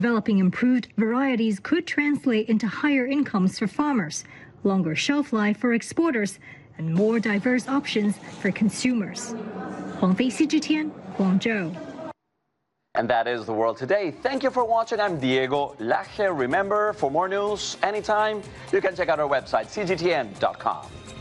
Developing improved varieties could translate into higher incomes for farmers, longer shelf life for exporters, and more diverse options for consumers. Huang Fei, CGTN, Guangzhou. And that is the world today. Thank you for watching. I'm Diego Laje. Remember, for more news anytime, you can check out our website, cgtn.com.